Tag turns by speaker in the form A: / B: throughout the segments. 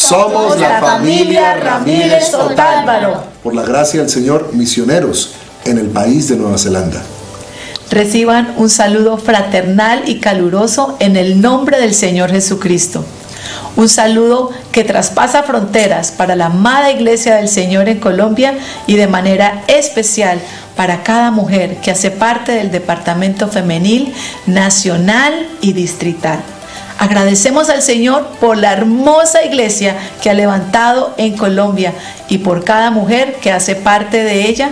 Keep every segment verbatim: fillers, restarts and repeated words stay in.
A: Somos la familia Ramírez Otálvaro.
B: Por la gracia del Señor, misioneros en el país de Nueva Zelanda.
C: Reciban un saludo fraternal y caluroso en el nombre del Señor Jesucristo. Un saludo que traspasa fronteras para la amada Iglesia del Señor en Colombia y de manera especial para cada mujer que hace parte del Departamento Femenil Nacional y Distrital. Agradecemos al Señor por la hermosa iglesia que ha levantado en Colombia y por cada mujer que hace parte de ella.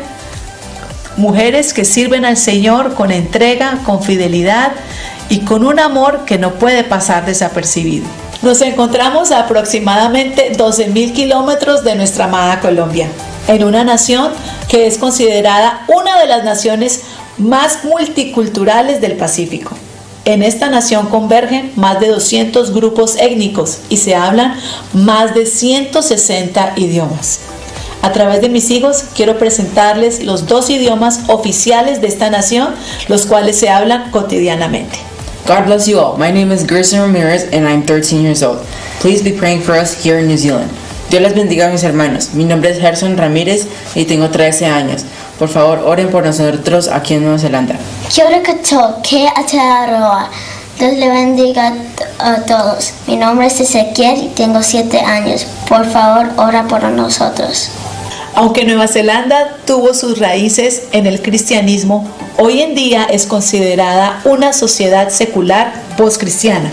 C: Mujeres que sirven al Señor con entrega, con fidelidad y con un amor que no puede pasar desapercibido. Nos encontramos a aproximadamente doce mil kilómetros de nuestra amada Colombia, en una nación que es considerada una de las naciones más multiculturales del Pacífico. En esta nación convergen más de doscientos grupos étnicos y se hablan más de ciento sesenta idiomas. A través de mis hijos quiero presentarles los dos idiomas oficiales de esta nación, los cuales se hablan cotidianamente.
D: God bless you all. My name is Gerson Ramirez and I'm thirteen years old. Please be praying for us here in New Zealand. Dios les bendiga a mis hermanos. Mi nombre es Gerson Ramírez y tengo trece años. Por favor, oren por nosotros aquí en Nueva Zelanda.
E: Kia ora katoa, ke Aotearoa. Dios le bendiga a todos. Mi nombre es Ezequiel y tengo siete años. Por favor, ora por nosotros.
C: Aunque Nueva Zelanda tuvo sus raíces en el cristianismo, hoy en día es considerada una sociedad secular postcristiana.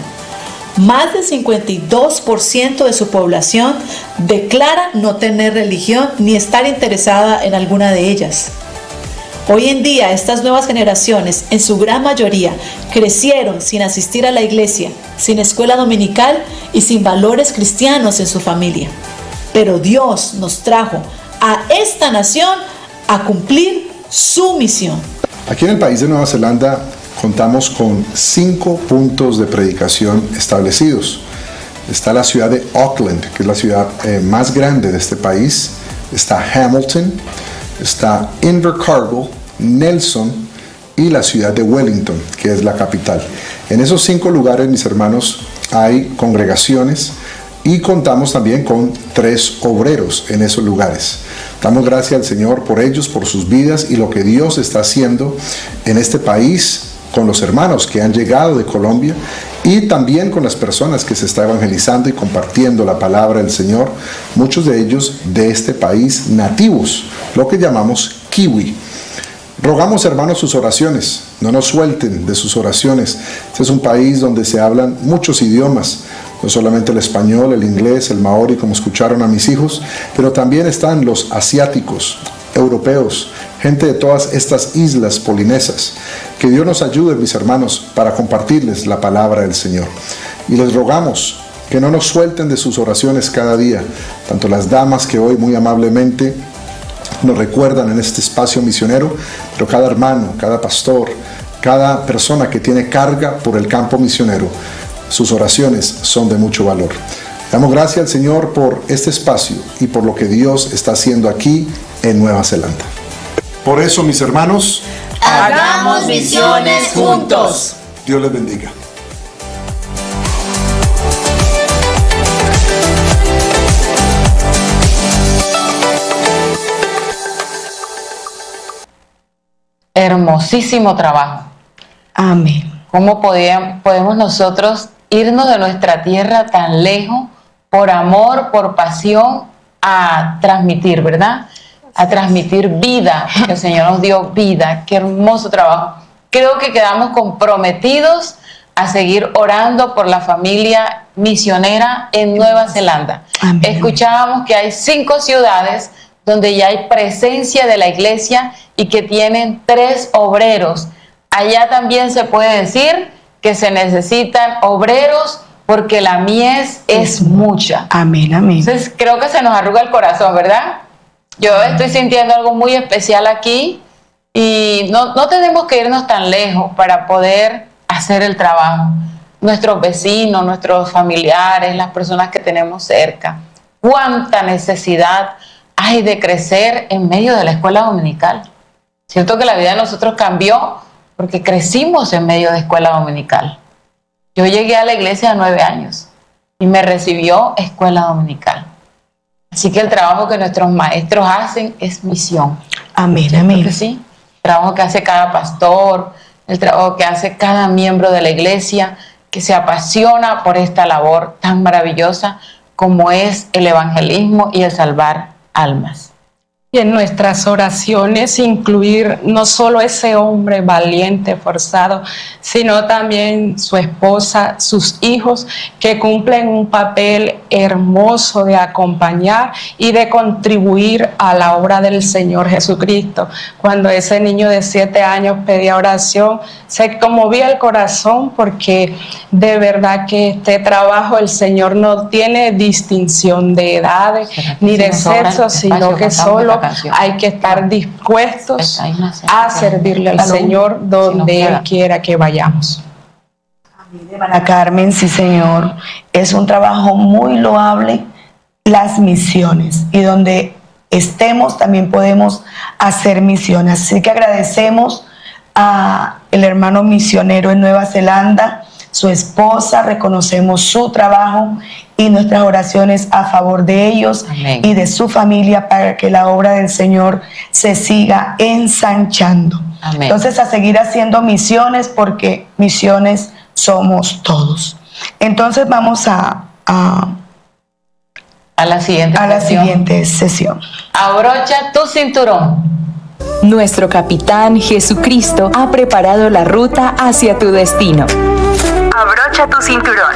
C: Más del cincuenta y dos por ciento de su población declara no tener religión ni estar interesada en alguna de ellas. Hoy en día estas nuevas generaciones, en su gran mayoría, crecieron sin asistir a la iglesia, sin escuela dominical y sin valores cristianos en su familia. Pero Dios nos trajo a esta nación a cumplir su misión.
B: Aquí en el país de Nueva Zelanda contamos con cinco puntos de predicación establecidos. Está la ciudad de Auckland, que es la ciudad eh, más grande de este país. Está Hamilton, está Invercargill, Nelson y la ciudad de Wellington, que es la capital. En esos cinco lugares, mis hermanos, hay congregaciones y contamos también con tres obreros en esos lugares. Damos gracias al Señor por ellos, por sus vidas y lo que Dios está haciendo en este país con los hermanos que han llegado de Colombia y también con las personas que se está evangelizando y compartiendo la palabra del Señor, muchos de ellos de este país nativos, lo que llamamos kiwi. Rogamos, hermanos, sus oraciones, no nos suelten de sus oraciones. Este es un país donde se hablan muchos idiomas, no solamente el español, el inglés, el maori, como escucharon a mis hijos, pero también están los asiáticos, europeos, gente de todas estas islas polinesas. Que Dios nos ayude, mis hermanos, para compartirles la palabra del Señor. Y les rogamos que no nos suelten de sus oraciones cada día, tanto las damas que hoy muy amablemente nos recuerdan en este espacio misionero, pero cada hermano, cada pastor, cada persona que tiene carga por el campo misionero, sus oraciones son de mucho valor. Damos gracias al Señor por este espacio y por lo que Dios está haciendo aquí en Nueva Zelanda. Por eso, mis hermanos,
A: hagamos misiones juntos.
B: Dios les bendiga.
D: Hermosísimo trabajo.
C: Amén.
D: ¿Cómo podían, podemos nosotros irnos de nuestra tierra tan lejos por amor, por pasión, a transmitir, ¿verdad? A transmitir vida, que el Señor nos dio vida. Qué hermoso trabajo. Creo que quedamos comprometidos a seguir orando por la familia misionera en Nueva Zelanda.
C: Amén.
D: Escuchábamos que hay cinco ciudades donde ya hay presencia de la iglesia y que tienen tres obreros. Allá también se puede decir que se necesitan obreros porque la mies es mucha.
C: Amén, amén.
D: Entonces creo que se nos arruga el corazón, ¿verdad? Yo estoy sintiendo algo muy especial aquí y no, no tenemos que irnos tan lejos para poder hacer el trabajo. Nuestros vecinos, nuestros familiares, las personas que tenemos cerca. ¿Cuánta necesidad hay de crecer en medio de la escuela dominical? Siento que la vida de nosotros cambió porque crecimos en medio de escuela dominical. Yo llegué a la iglesia a nueve años y me recibió escuela dominical. Así que el trabajo que nuestros maestros hacen es misión.
A: Amén, amén.
D: Que sí, el trabajo que hace cada pastor, el trabajo que hace cada miembro de la iglesia, que se apasiona por esta labor tan maravillosa como es el evangelismo y el salvar almas.
F: Y en nuestras oraciones incluir no solo ese hombre valiente, forzado, sino también su esposa, sus hijos, que cumplen un papel hermoso de acompañar y de contribuir a la obra del Señor Jesucristo. Cuando ese niño de siete años pedía oración, se conmovía el corazón, porque de verdad que este trabajo el Señor no tiene distinción de edades ni de sexo, sino que solo hay que estar dispuestos a servirle al Señor donde Él quiera que vayamos.
A: Hermana Carmen, sí Señor, es un trabajo muy loable, las misiones, y donde estemos también podemos hacer misiones. Así que agradecemos a el hermano misionero en Nueva Zelanda, su esposa, reconocemos su trabajo y nuestras oraciones a favor de ellos. Amén. Y de su familia, para que la obra del Señor se siga ensanchando. Amén. Entonces, a seguir haciendo misiones, porque misiones somos todos. Entonces vamos a, a,
D: a, la, siguiente
A: a la siguiente sesión.
D: Abrocha tu cinturón.
G: Nuestro capitán Jesucristo ha preparado la ruta hacia tu destino. Abrocha tu cinturón.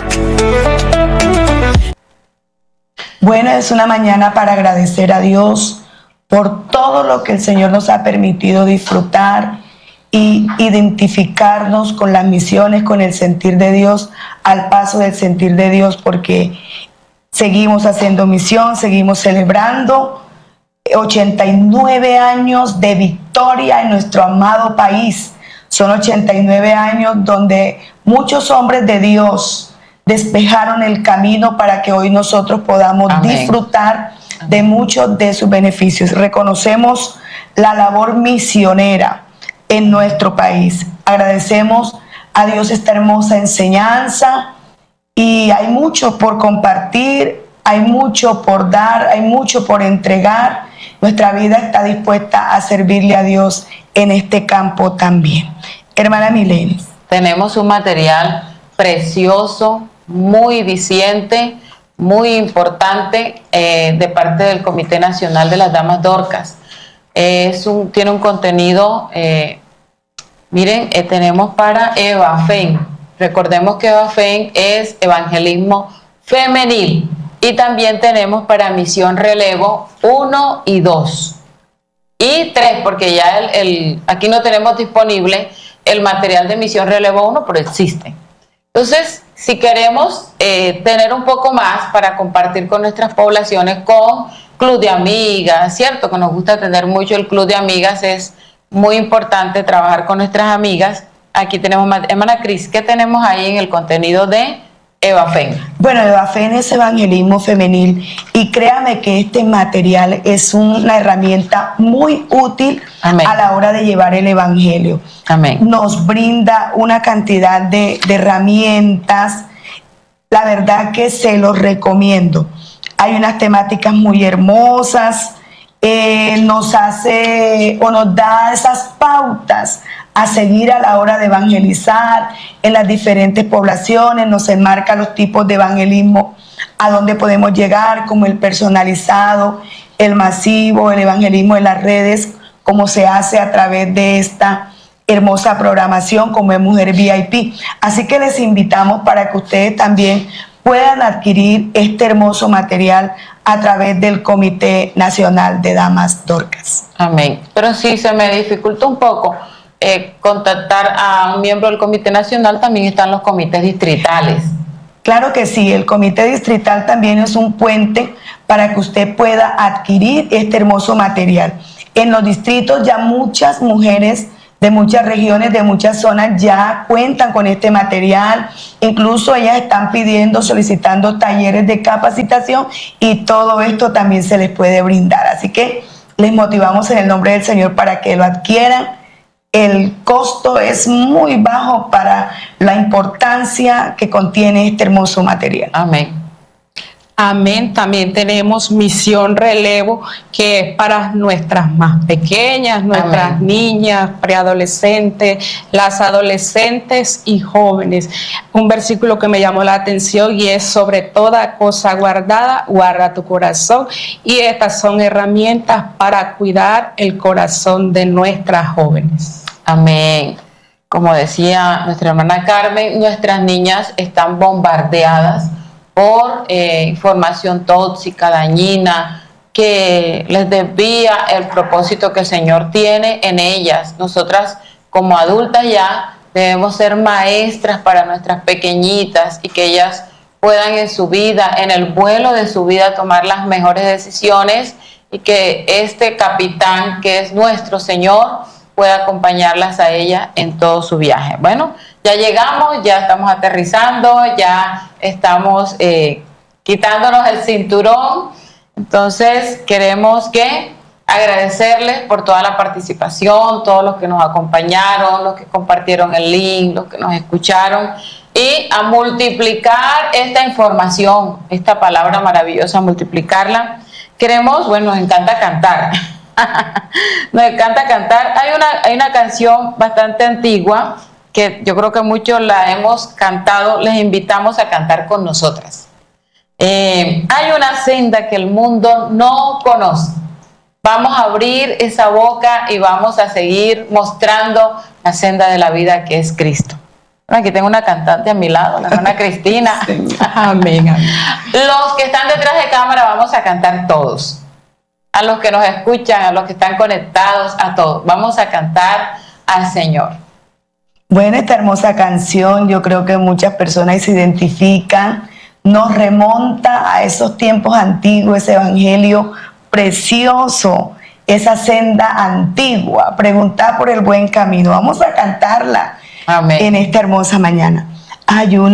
A: Bueno, es una mañana para agradecer a Dios por todo lo que el Señor nos ha permitido disfrutar y identificarnos con las misiones, con el sentir de Dios, al paso del sentir de Dios, porque seguimos haciendo misión, seguimos celebrando ochenta y nueve años de victoria en nuestro amado país. Son ochenta y nueve años donde muchos hombres de Dios despejaron el camino para que hoy nosotros podamos Amén. disfrutar Amén. de muchos de sus beneficios. Reconocemos la labor misionera en nuestro país. Agradecemos a Dios esta hermosa enseñanza, y hay mucho por compartir, hay mucho por dar, hay mucho por entregar. Nuestra vida está dispuesta a servirle a Dios en este campo también. Hermana Milenis.
D: Tenemos un material precioso, muy diciente, muy importante, eh, de parte del Comité Nacional de las Damas Dorcas. Eh, es un, tiene un contenido, eh, miren, eh, tenemos para EVAFEM. Recordemos que EVAFEM es evangelismo femenil, y también tenemos para Misión Relevo uno y dos. Y tres, porque ya el, el, aquí no tenemos disponible el material de Misión Relevo uno, pero existe. Entonces, si queremos eh, tener un poco más para compartir con nuestras poblaciones, con club de amigas, ¿cierto? Que nos gusta tener mucho el club de amigas, es muy importante trabajar con nuestras amigas. Aquí tenemos, hermana Cris, ¿qué tenemos ahí en el contenido de EVAFEM?
A: Bueno, EVAFEM es evangelismo femenil, y créame que este material es una herramienta muy útil Amén. a la hora de llevar el evangelio. Amén. Nos brinda una cantidad de, de herramientas. La verdad que se los recomiendo. Hay unas temáticas muy hermosas. Eh, nos hace o nos da esas pautas a seguir a la hora de evangelizar en las diferentes poblaciones. Nos enmarca los tipos de evangelismo a donde podemos llegar, como el personalizado, el masivo, el evangelismo en las redes, como se hace a través de esta hermosa programación como es Mujer V I P. Así que les invitamos para que ustedes también puedan adquirir este hermoso material a través del Comité Nacional de Damas Dorcas.
D: Amén. Pero si se me dificulta un poco eh, contactar a un miembro del Comité Nacional, también están los comités distritales.
A: Claro que sí, el Comité Distrital también es un puente para que usted pueda adquirir este hermoso material. En los distritos ya muchas mujeres de muchas regiones, de muchas zonas ya cuentan con este material. Incluso ellas están pidiendo, solicitando talleres de capacitación, y todo esto también se les puede brindar. Así que les motivamos en el nombre del Señor para que lo adquieran. El costo es muy bajo para la importancia que contiene este hermoso material.
D: Amén.
F: Amén. También tenemos Misión Relevo, que es para nuestras más pequeñas, nuestras
D: Amén.
F: niñas, preadolescentes, las adolescentes y jóvenes. Un versículo que me llamó la atención y es: sobre toda cosa guardada, guarda tu corazón. Y estas son herramientas para cuidar el corazón de nuestras jóvenes.
D: Amén. Como decía nuestra hermana Carmen, nuestras niñas están bombardeadas por eh, información tóxica, dañina, que les desvía el propósito que el Señor tiene en ellas. Nosotras, como adultas ya, debemos ser maestras para nuestras pequeñitas y que ellas puedan en su vida, en el vuelo de su vida, tomar las mejores decisiones, y que este capitán, que es nuestro Señor, pueda acompañarlas a ella en todo su viaje. Bueno, ya llegamos, ya estamos aterrizando, ya estamos eh, quitándonos el cinturón. Entonces queremos que agradecerles por toda la participación, todos los que nos acompañaron, los que compartieron el link, los que nos escucharon, y a multiplicar esta información, esta palabra maravillosa, multiplicarla. Queremos, bueno, nos encanta cantar. Nos encanta cantar. Hay una, hay una canción bastante antigua que yo creo que muchos la hemos cantado. Les invitamos a cantar con nosotras. Eh, hay una senda que el mundo no conoce. Vamos a abrir esa boca y vamos a seguir mostrando la senda de la vida, que es Cristo. Aquí tengo una cantante a mi lado, la hermana Cristina.
F: Amén, amén.
D: Los que están detrás de cámara vamos a cantar todos. A los que nos escuchan, a los que están conectados, a todos. Vamos a cantar al Señor.
A: Bueno, esta hermosa canción, yo creo que muchas personas se identifican, nos remonta a esos tiempos antiguos, ese evangelio precioso, esa senda antigua, preguntar por el buen camino. Vamos a cantarla.
D: Amén.
A: En esta hermosa mañana. Hay una